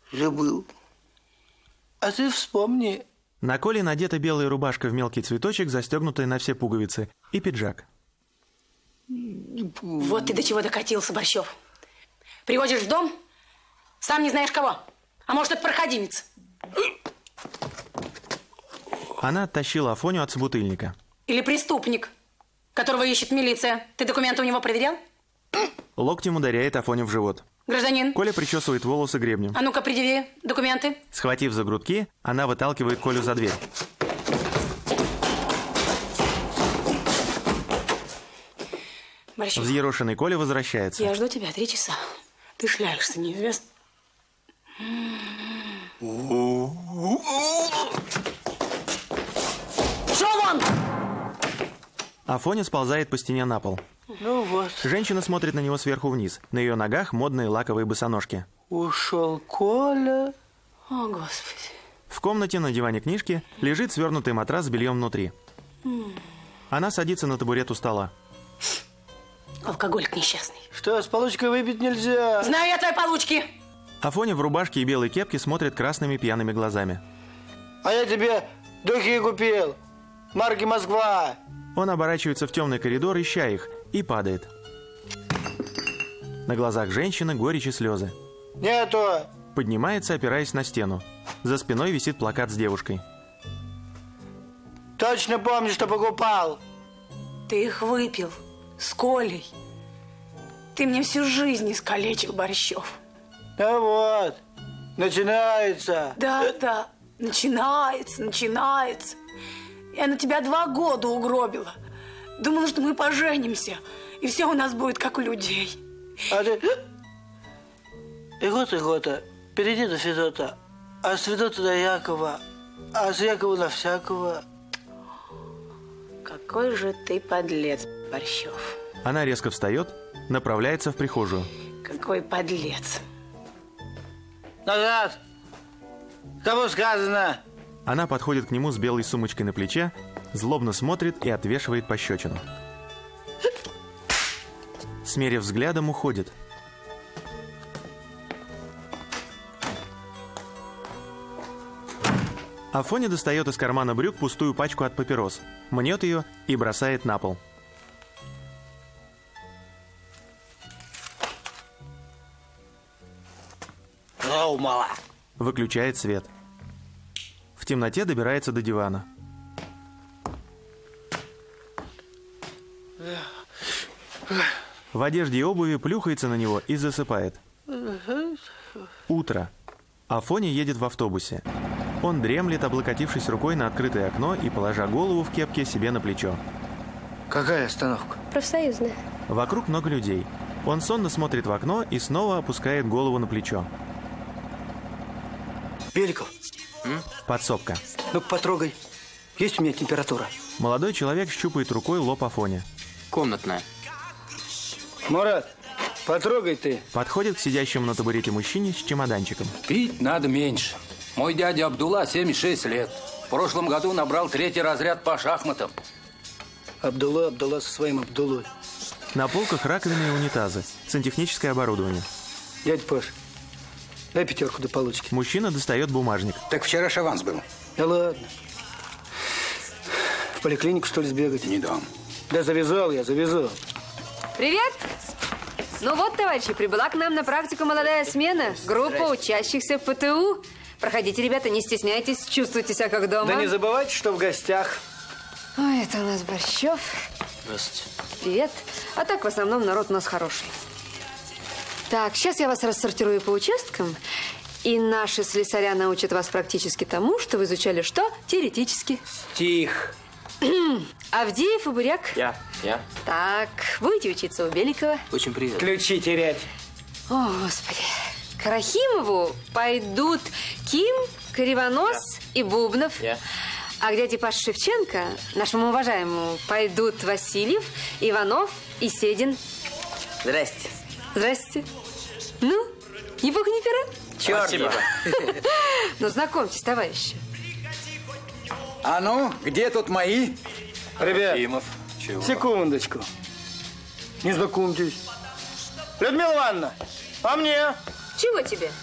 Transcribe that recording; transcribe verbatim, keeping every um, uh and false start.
Забыл. А ты вспомни. На Коле надета белая рубашка в мелкий цветочек, застегнутая на все пуговицы, и пиджак. Вот ты до чего докатился, Борщев. Приводишь в дом, сам не знаешь кого. А может, это проходимец? Она оттащила Афоню от собутыльника. Или преступник, которого ищет милиция. Ты документы у него проверял? Локтем ударяет Афоню в живот. Гражданин. Коля причесывает волосы гребнем. А ну-ка, предъяви документы. Схватив за грудки, она выталкивает Колю за дверь. Борщев. Взъерошенный Коля возвращается. Я жду тебя три часа. Ты шляешься неизвестно. Шел вон! Афоня сползает по стене на пол. Ну вот. Женщина смотрит на него сверху вниз. На ее ногах модные лаковые босоножки. Ушел Коля. О, Господи. В комнате на диване книжки лежит свернутый матрас с бельем внутри. Она садится на табурет у стола. Алкоголик несчастный. Что, с получкой выпить нельзя? Знаю я твои получки. Афоня в рубашке и белой кепке смотрит красными пьяными глазами. А я тебе духи купил. Марки Москва. Он оборачивается в темный коридор, ища их, и падает. На глазах женщины горечь и слезы. Нету. Поднимается, опираясь на стену. За спиной висит плакат с девушкой. Точно помню, что покупал. Ты их выпил с Колей. Ты мне всю жизнь искалечил, Борщев. Да вот, начинается. Да, да, начинается, начинается. Я на тебя два года угробила. Думала, что мы поженимся, и все у нас будет как у людей. А ты... Игота, Игота, перейди до Федота, а с Федота до Якова, а с Якова на всякого. Какой же ты подлец, Борщев. Она резко встает, направляется в прихожую. Какой подлец. Назад! Кому сказано? Она подходит к нему с белой сумочкой на плече, злобно смотрит и отвешивает пощечину. Смерив взглядом, уходит. Афоня достает из кармана брюк пустую пачку от папирос, мнет ее и бросает на пол. Роу, мала. Выключает свет. В темноте добирается до дивана. В одежде и обуви плюхается на него и засыпает. Утро. Афоня едет в автобусе. Он дремлет, облокотившись рукой на открытое окно и положа голову в кепке себе на плечо. Какая остановка? Профсоюзная. Вокруг много людей. Он сонно смотрит в окно и снова опускает голову на плечо. Беликов. М? Подсобка. Ну-ка потрогай. Есть у меня температура? Молодой человек щупает рукой лоб Афони. Комнатная. Мурат, потрогай ты. Подходит к сидящему на табурете мужчине с чемоданчиком. Пить надо меньше. Мой дядя Абдулла семьдесят шесть лет. В прошлом году набрал третий разряд по шахматам. Абдулла, Абдулла со своим Абдуллой. На полках раковины и унитазы, сантехническое оборудование. Дядя Паш, дай пятерку до получки. Мужчина достает бумажник. Так вчера ж аванс был. Да ладно. В поликлинику, что ли, сбегать? Не дам. Да завязал я, завязал. Привет! Ну вот, товарищи, прибыла к нам на практику молодая смена. Группа учащихся ПТУ. Проходите, ребята, не стесняйтесь, чувствуйте себя как дома. Да не забывайте, что в гостях. Ой, это у нас Борщев. Здравствуйте. Привет. А так, в основном, народ у нас хороший. Так, сейчас я вас рассортирую по участкам. И наши слесаря научат вас практически тому, что вы изучали что? Теоретически. Тих. Авдеев и Буряк. Я. Я. Так, будете учиться у Беликова. Очень приятно. Ключи терять. О, Господи. К Рахимову пойдут Ким, Кривонос и Бубнов. Я. А к дяде Паше Шевченко, нашему уважаемому, пойдут Васильев, Иванов и Седин. Здрасте. Здрасте. Ну, ни бог, ни пера. Черт. Спасибо. Ну, знакомьтесь, товарищи. А ну, где тут мои? Ребят, Кимов. Чего? секундочку. Не знакомьтесь. Людмила Ивановна, а мне? Чего тебе?